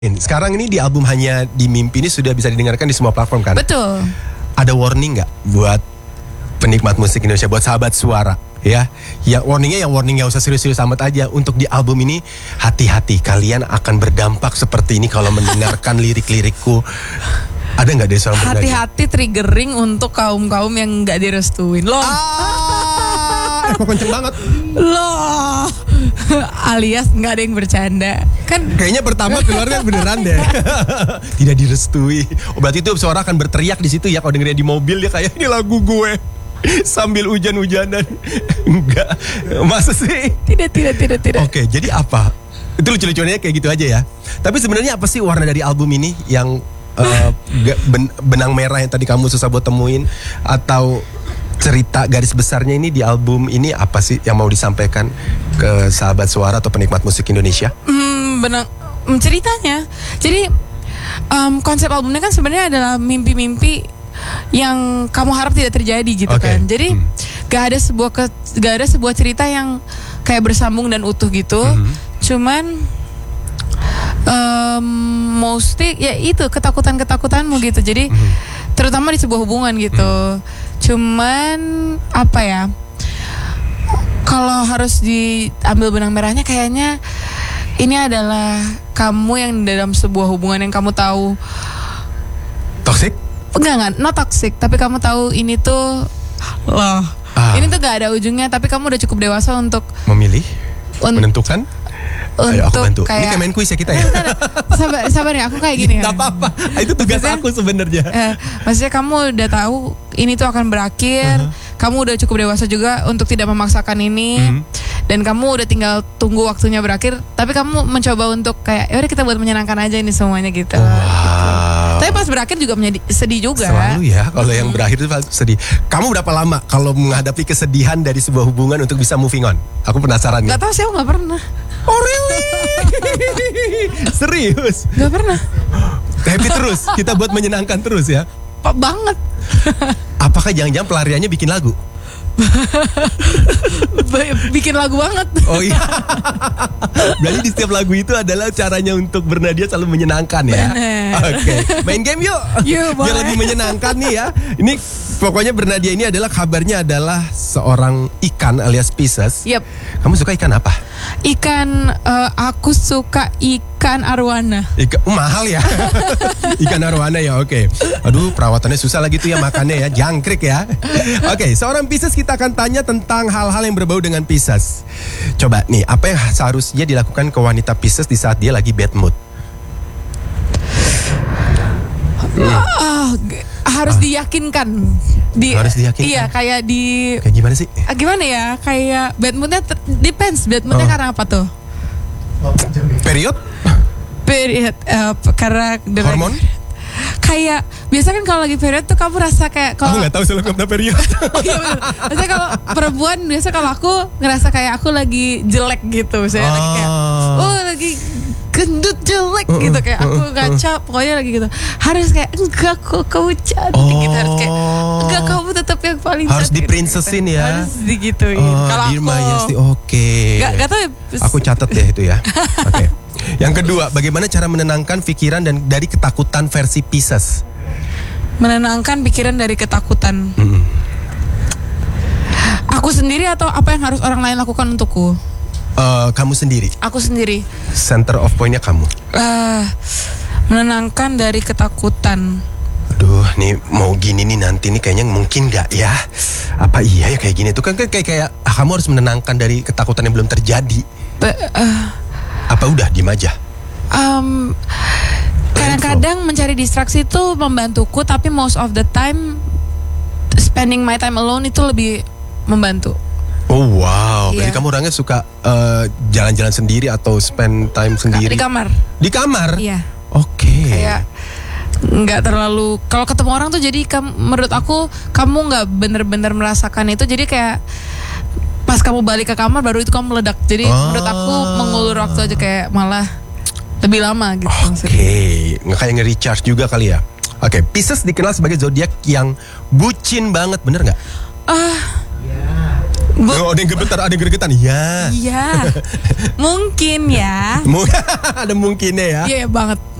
Sekarang ini di album Hanya di Mimpi ini sudah bisa didengarkan di semua platform kan? Betul. Ada warning nggak buat penikmat musik Indonesia, buat sahabat suara ya? Ya warningnya nggak usah serius-serius amat aja. Untuk di album ini hati-hati, kalian akan berdampak seperti ini kalau mendengarkan lirik-lirikku. Ada nggak dari seorang penyanyi? Hati-hati triggering untuk kaum-kaum yang nggak direstuin loh. Kok kenceng banget? Loh. Alias nggak ada yang bercanda kan? Kayaknya pertama keluarnya beneran deh. Tidak direstui. Oh, berarti itu suara akan berteriak di situ ya kalau dengerin di mobil ya, kayak ini lagu gue sambil hujan-hujanan. Enggak, masa sih? Tidak. Oke, jadi apa? Itu lucu-lucunya kayak gitu aja ya. Tapi sebenarnya apa sih warna dari album ini yang benang merah yang tadi kamu susah buat temuin, atau cerita garis besarnya ini di album ini apa sih yang mau disampaikan ke sahabat suara atau penikmat musik Indonesia? Ceritanya, jadi konsep albumnya kan sebenarnya adalah mimpi-mimpi yang kamu harap tidak terjadi gitu kan. Jadi gak ada sebuah cerita yang kayak bersambung dan utuh gitu. Cuman mostly ya itu ketakutanmu gitu. Jadi terutama di sebuah hubungan gitu. Cuman apa ya, kalau harus diambil benang merahnya kayaknya ini adalah kamu yang dalam sebuah hubungan yang kamu tahu toxic? Enggak, not toxic, tapi kamu tahu ini tuh loh. Ini tuh gak ada ujungnya, tapi kamu udah cukup dewasa untuk memilih, menentukan. Ayo aku bantu. Ini kayak main kuis ya kita ya. Sabar ya, aku kayak gini ya. Gak apa-apa. Itu tugas aku sebenarnya. Maksudnya kamu udah tahu ini tuh akan berakhir. Kamu udah cukup dewasa juga untuk tidak memaksakan ini. Dan kamu udah tinggal tunggu waktunya berakhir. Tapi kamu mencoba untuk kayak yaudah kita buat menyenangkan aja ini semuanya gitu. Wow. Tapi pas berakhir juga sedih juga. Selalu ya kalau yang berakhir itu sedih. Kamu berapa lama kalau menghadapi kesedihan dari sebuah hubungan untuk bisa moving on? Aku penasaran. Gak tahu sih, aku gak pernah. Oh really? Serius? Gak pernah. Happy terus, kita buat menyenangkan terus ya. Banget. Apakah jangan-jangan pelariannya bikin lagu? Bikin lagu banget. Oh iya. Berarti di setiap lagu itu adalah caranya untuk Bernadia selalu menyenangkan ya. Oke. Main game yuk. Biar lebih menyenangkan nih ya. Ini pokoknya Bernadia ini adalah kabarnya adalah seorang ikan alias Pisces. Yep. Kamu suka ikan apa? Ikan aku suka ikan arwana. Mahal ya. Ikan arwana ya, oke. Aduh, perawatannya susah lagi tuh ya makannya ya, jangkrik ya. Oke, seorang Pisces kita akan tanya tentang hal-hal yang berbau dengan Pisces. Coba nih, apa yang seharusnya dilakukan ke wanita Pisces di saat dia lagi bad mood? Harus diyakinkan. Harus diyakinkan. Iya, kayak kayak gimana sih? Gimana ya? Kayak bad moodnya depends. Bad moodnya karena apa tuh? Period? Karena hormon? Kayak biasa kan kalau lagi period tuh kamu rasa kayak aku nggak tahu soal kamu period. Oh iya benar. Biasanya kalau perempuan kalau aku ngerasa kayak aku lagi jelek gitu, misalnya lagi kayak lagi gendut jelek gitu, kayak aku ngaca pokoknya lagi gitu. Harus kayak enggak kok kamu cantik gitu, harus kayak enggak kamu tetap yang paling harus cantik. Diprincesin gitu. Ya. Harus digituin. Kalau aku oke. Gak tahu ya. Aku catat deh itu ya. Oke. Yang kedua, bagaimana cara menenangkan pikiran dan dari ketakutan versi Pisces? Menenangkan pikiran dari ketakutan. Aku sendiri atau apa yang harus orang lain lakukan untukku? Kamu sendiri. Aku sendiri. Center of point-nya kamu. Menenangkan dari ketakutan. Aduh, nih mau gini nih nanti nih kayaknya mungkin gak ya? Apa iya ya kayak gini tuh kan kayak kamu harus menenangkan dari ketakutan yang belum terjadi. Apa udah diem aja? Kadang-kadang mencari distraksi itu membantuku, tapi most of the time spending my time alone itu lebih membantu. Oh wow, berarti kamu orangnya suka jalan-jalan sendiri atau spend time sendiri? Di kamar. Di kamar? Iya. Oke. Kayak nggak terlalu, kalau ketemu orang tuh jadi menurut aku kamu nggak bener-bener merasakan itu, jadi kayak pas kamu balik ke kamar baru itu kamu meledak. Jadi menurut aku mengulur waktu aja, kayak malah lebih lama gitu. Oke, nggak kayak nge-recharge juga kali ya. Oke, Pisces dikenal sebagai zodiak yang bucin banget, bener nggak? Oh, ada yang gemetar, ada yang gregetan. Ya. Iya. Mungkin ya. Ada mungkinnya ya. Iya banget.